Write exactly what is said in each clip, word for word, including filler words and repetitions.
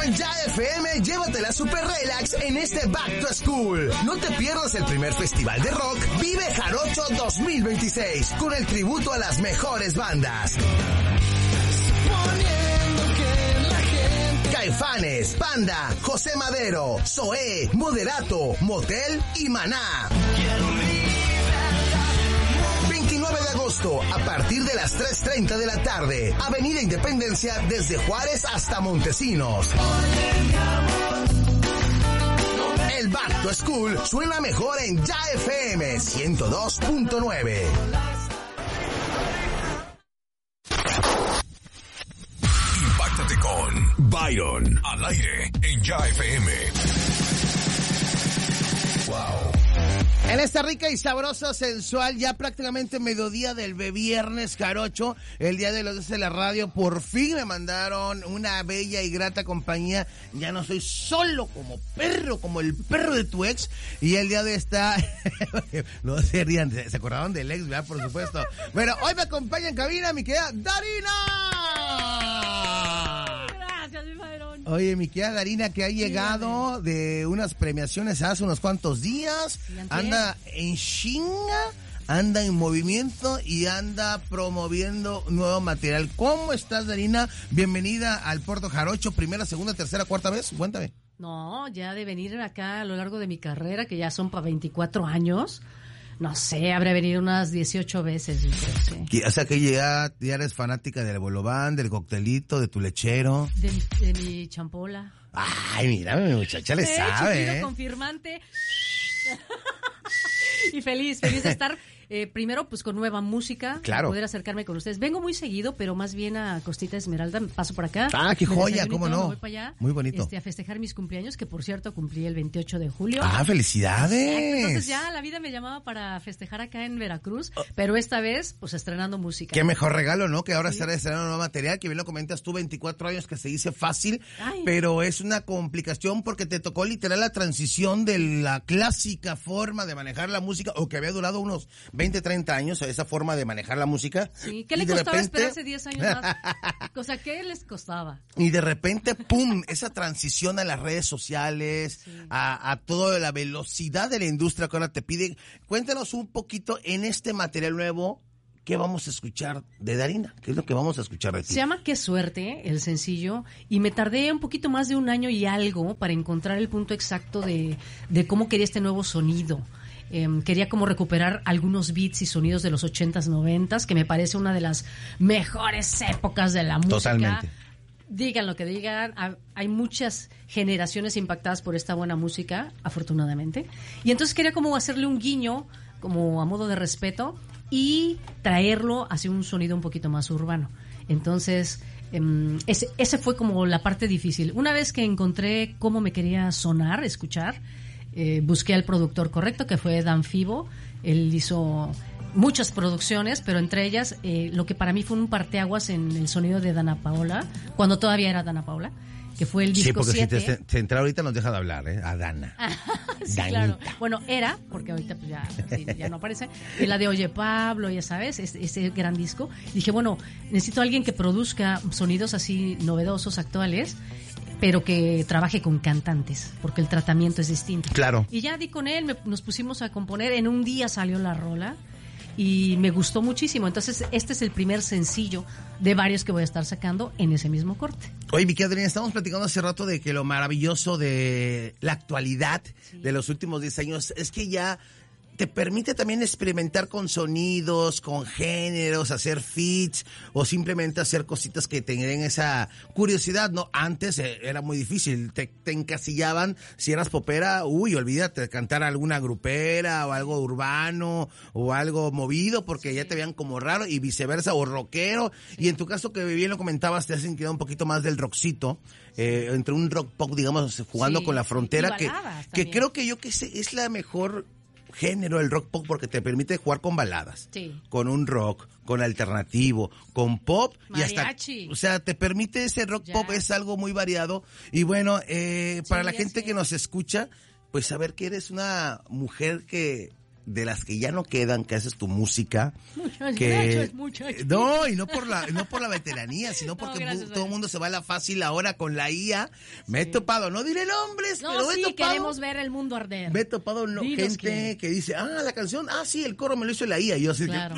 en Ya F M, llévatela super relax en este Back to School. No te pierdas el primer festival de rock Vive Jarocho dos mil veintiséis, con el tributo a las mejores bandas. Caifanes, Panda, José Madero, Zoé, Moderato, Motel y Maná. veintinueve de agosto, a partir de las tres treinta de la tarde, Avenida Independencia, desde Juárez hasta Montesinos. El Back to School suena mejor en Ya F M ciento dos punto nueve. Impáctate con Byron al aire en Ya F M. Wow. En esta rica y sabrosa, sensual, ya prácticamente mediodía del viernes jarocho, el día de los dos de la radio, por fin me mandaron una bella y grata compañía. Ya no soy solo como perro, como el perro de tu ex. Y el día de esta, no se rían, se acordaron del ex, ¿verdad? Por supuesto. Bueno, hoy me acompaña en cabina mi querida Darina. Oye, mi querida Darina, que ha llegado de unas premiaciones hace unos cuantos días, anda en chinga, anda en movimiento y anda promoviendo nuevo material. ¿Cómo estás, Darina? Bienvenida al Puerto Jarocho, primera, segunda, tercera, cuarta vez, cuéntame. No, ya de venir acá a lo largo de mi carrera, que ya son para veinticuatro años... No sé, habré venido unas dieciocho veces. Yo creo, sí. O sea que ya, ya eres fanática del bolobán, del coctelito, de tu lechero. De, de mi champola. Ay, mira, mi muchacha le sí, sabe, ¿eh? Confirmante. Y feliz, feliz de estar... Eh, primero, pues con nueva música, claro, poder acercarme con ustedes. Vengo muy seguido, pero más bien a Costita Esmeralda, paso por acá. Ah, qué joya, cómo no. Voy para allá, muy bonito. Este, a festejar mis cumpleaños, que por cierto cumplí el veintiocho de julio. Ah, felicidades. Exacto. Entonces ya la vida me llamaba para festejar acá en Veracruz, pero esta vez, pues estrenando música. Qué mejor regalo, ¿no? Que ahora sí. estará estrenando nuevo material, que bien lo comentas tú, veinticuatro años, que se dice fácil, Ay. pero es una complicación porque te tocó literal la transición de la clásica forma de manejar la música, o que había durado unos veinte, treinta años, esa forma de manejar la música. Sí, ¿qué le costaba repente... esperarse diez años más? O sea, ¿qué les costaba? Y de repente, ¡pum!, esa transición a las redes sociales, sí. a, a toda la velocidad de la industria que ahora te pide. Cuéntanos un poquito en este material nuevo, ¿qué vamos a escuchar de Darina? ¿Qué es lo que vamos a escuchar de ti? Se llama Qué Suerte, el sencillo, y me tardé un poquito más de un año y algo para encontrar el punto exacto de, de cómo quería este nuevo sonido. Eh, quería como recuperar algunos beats y sonidos de los ochentas, noventas, que me parece una de las mejores épocas de la música. Totalmente. Digan lo que digan, hay muchas generaciones impactadas por esta buena música, afortunadamente. Y entonces quería como hacerle un guiño, como a modo de respeto, y traerlo hacia un sonido un poquito más urbano. Entonces, eh, ese, ese fue como la parte difícil. Una vez que encontré cómo me quería sonar, escuchar, Eh, busqué al productor correcto, que fue Dan Fibo. Él hizo muchas producciones, pero entre ellas eh, lo que para mí fue un parteaguas en el sonido de Dana Paola, cuando todavía era Dana Paola, que fue el disco siete. Sí, porque siete. si te, te entra ahorita nos deja de hablar, ¿eh? A Dana. Sí, claro. Bueno, era, porque ahorita pues ya, sí, ya no aparece. Y la de Oye Pablo, ya sabes, ese, ese gran disco. Dije, bueno, necesito a alguien que produzca sonidos así novedosos, actuales, pero que trabaje con cantantes, porque el tratamiento es distinto. Claro. Y ya di con él, me, nos pusimos a componer, en un día salió la rola y me gustó muchísimo. Entonces, este es el primer sencillo de varios que voy a estar sacando en ese mismo corte. Oye, Vicky Adriana, estamos platicando hace rato de que lo maravilloso de la actualidad, sí, de los últimos diez años es que ya te permite también experimentar con sonidos, con géneros, hacer feats o simplemente hacer cositas que te den esa curiosidad, ¿no? Antes eh, era muy difícil, te, te encasillaban, si eras popera, uy, olvídate de cantar alguna grupera o algo urbano o algo movido porque sí, ya te veían como raro y viceversa, o rockero. Sí. Y en tu caso, que bien lo comentabas, te has inclinado un poquito más del rockcito, eh, entre un rock pop, digamos, jugando sí, con la frontera, que, que creo que yo que sé, es la mejor género, el rock pop, porque te permite jugar con baladas, sí, con un rock, con alternativo, con pop, mariachi, y hasta, o sea, te permite ese rock ya, pop, es algo muy variado. Y bueno, eh, para sí, la gente sí, que nos escucha, pues saber que eres una mujer que de las que ya no quedan, que haces tu música. Muchas que gracias, muchachos. No, y no por la no por la veteranía, sino No, porque gracias, mu- todo el mundo se va a la fácil ahora con la I A. Me he topado, no diré nombres, No, pero sí, he topado. queremos ver el mundo arder. Me he topado no, Dinos gente quién. que dice, ah, la canción, ah, sí, el coro me lo hizo la I A. Y yo así, Claro.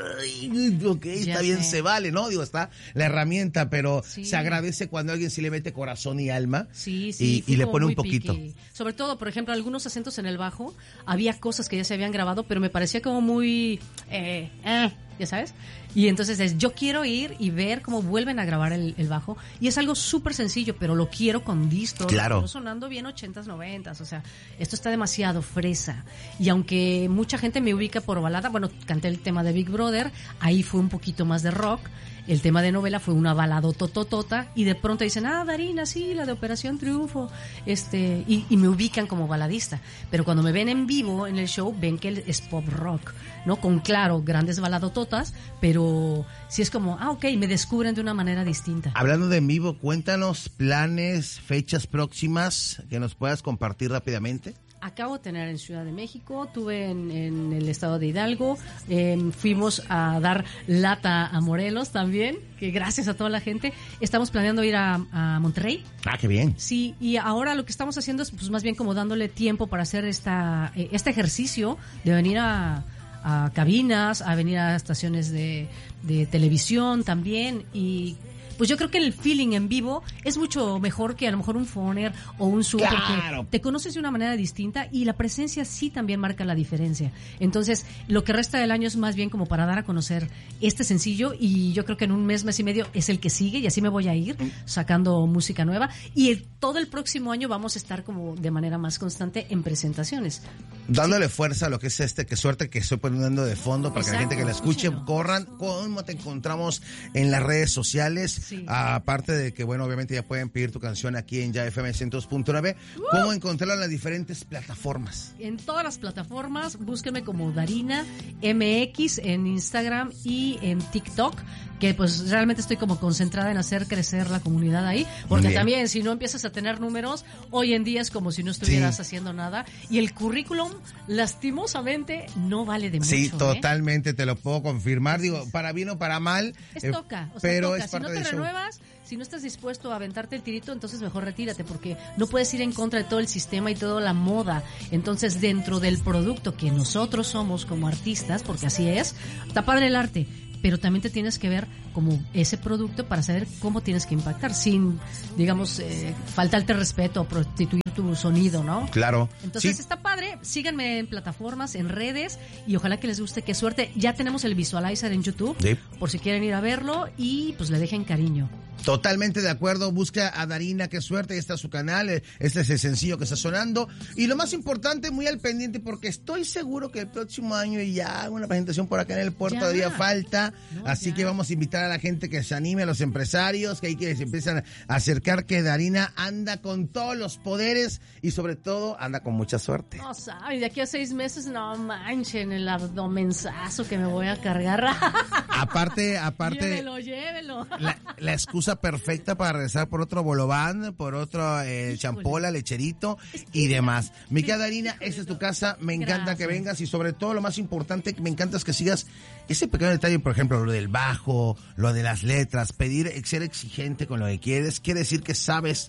ay, ok, está Ya bien, sé. se vale, ¿no? Digo, está la herramienta, pero Sí. se agradece cuando alguien sí le mete corazón y alma Sí, sí. y, fui y le como pone un muy poquito. picky. Sobre todo, por ejemplo, algunos acentos en el bajo, había cosas que ya se habían grabado, pero me parecía como muy, eh, eh, ya sabes. Y entonces es, yo quiero ir y ver cómo vuelven a grabar el, el bajo. Y es algo súper sencillo, pero lo quiero con distro. Claro. Lo quiero sonando bien ochentas, noventas. O sea, esto está demasiado fresa. Y aunque mucha gente me ubica por balada, bueno, canté el tema de Big Brother, ahí fue un poquito más de rock. El tema de novela fue una balada tototota y de pronto dicen, ah, Darina, sí, la de Operación Triunfo, este, y, y me ubican como baladista. Pero cuando me ven en vivo en el show, ven que es pop rock, ¿no? Con, claro, grandes baladototas, pero sí es como, ah, ok, me descubren de una manera distinta. Hablando de en vivo, cuéntanos planes, fechas próximas que nos puedas compartir rápidamente. Acabo de tener en Ciudad de México, tuve en, en el estado de Hidalgo, eh, fuimos a dar lata a Morelos también, que gracias a toda la gente. Estamos planeando ir a, a Monterrey. Ah, qué bien. Sí, y ahora lo que estamos haciendo es pues más bien como dándole tiempo para hacer esta eh, este ejercicio de venir a, a cabinas, a venir a estaciones de, de televisión también y... Pues yo creo que el feeling en vivo es mucho mejor que a lo mejor un phoner o un Zoom, Claro. porque te conoces de una manera distinta y la presencia sí también marca la diferencia. Entonces, lo que resta del año es más bien como para dar a conocer este sencillo y yo creo que en un mes, mes y medio es el que sigue y así me voy a ir sacando música nueva y el, todo el próximo año vamos a estar como de manera más constante en presentaciones. Dándole fuerza a lo que es este, que suerte que estoy poniendo de fondo para que la Exacto, gente que la escuche, escúchenlo. corran, cómo te encontramos en las redes sociales, Sí. aparte de que, bueno, obviamente ya pueden pedir tu canción aquí en Ya F M ciento dos punto nueve, cómo encontrarla en las diferentes plataformas. En todas las plataformas, búsquenme como Darina M X en Instagram y en TikTok, que pues realmente estoy como concentrada en hacer crecer la comunidad ahí, porque Bien. también si no empiezas a tener números, hoy en día es como si no estuvieras Sí. haciendo nada y el currículum lastimosamente no vale de mucho. Sí, ¿eh? totalmente, te lo puedo confirmar, digo, para bien o para mal, Es eh, toca, o sea, pero toca. es Si parte no te del show. renuevas, si no estás dispuesto a aventarte el tirito, entonces mejor retírate, porque no puedes ir en contra de todo el sistema y toda la moda. Entonces, dentro del producto que nosotros somos como artistas, porque así es, está padre el arte, pero también te tienes que ver como ese producto para saber cómo tienes que impactar, sin, digamos, eh, faltarte respeto o prostituir tu sonido, ¿no? Claro. Entonces Sí. está padre, síganme en plataformas, en redes y ojalá que les guste, qué suerte. Ya tenemos el visualizer en YouTube, Sí. por si quieren ir a verlo y pues le dejen cariño. Totalmente de acuerdo, busca a Darina, qué suerte, ahí está su canal, eh, este es el sencillo que está sonando. Y lo más importante, muy al pendiente, porque estoy seguro que el próximo año y ya una presentación por acá en el puerto Ya. todavía falta. No, Así ya. que vamos a invitar a la gente que se anime, a los empresarios, que ahí que se empiezan a acercar, que Darina anda con todos los poderes y sobre todo anda con mucha suerte. No sabes, de aquí a seis meses, no manchen el abdomenzazo que me voy a cargar. Aparte, aparte... Llévelo, llévelo. La, la excusa perfecta para regresar por otro bolobán, por otro eh, champola, lecherito y demás. Mi querida Darina, esta es tu casa, me encanta Gracias. que vengas y sobre todo lo más importante que me encanta es que sigas ese pequeño detalle, por ejemplo, lo del bajo, lo de las letras, pedir, ser exigente con lo que quieres, quiere decir que sabes.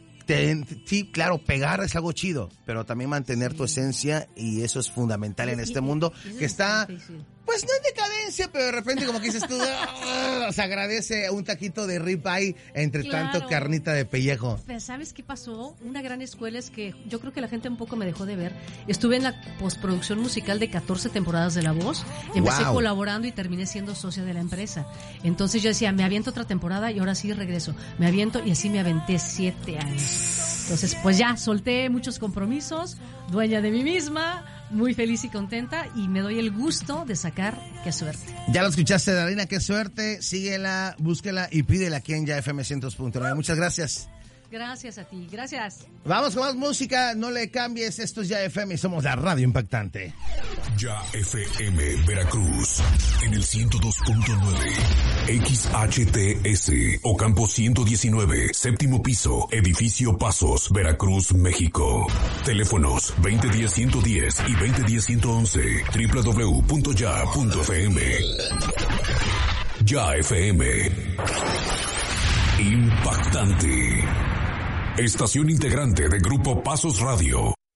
Te- sí, claro, pegar es algo chido, pero también mantener tu esencia y eso es fundamental en Y- este y- mundo y eso que es está, difícil. pues no en decadencia, pero de repente como que dices tú, "Ah", se agradece un taquito de ribeye entre Claro. tanto carnita de pellejo. Pero ¿sabes qué pasó? Una gran escuela es que yo creo que la gente un poco me dejó de ver. Estuve en la postproducción musical de catorce temporadas de La Voz. Empecé Wow. colaborando y terminé siendo socia de la empresa. Entonces yo decía, me aviento otra temporada y ahora sí regreso. Me aviento y así me aventé siete años. Entonces, pues ya, solté muchos compromisos, dueña de mí misma, muy feliz y contenta y me doy el gusto de sacar Qué Suerte. Ya lo escuchaste, Darina, qué suerte, síguela, búsquela y pídela aquí en Ya F M ciento dos punto nueve. Muchas gracias. Gracias a ti, gracias. Vamos con más música, no le cambies, esto es Ya F M y somos la radio impactante. Ya F M Veracruz, en el ciento dos punto nueve, X H T S, Ocampo ciento diecinueve, séptimo piso, edificio Pasos, Veracruz, México. Teléfonos veinte diez ciento diez y veinte diez ciento once, doble u doble u doble u punto ya punto f m. Ya F M. Impactante. Estación integrante de Grupo Pasos Radio.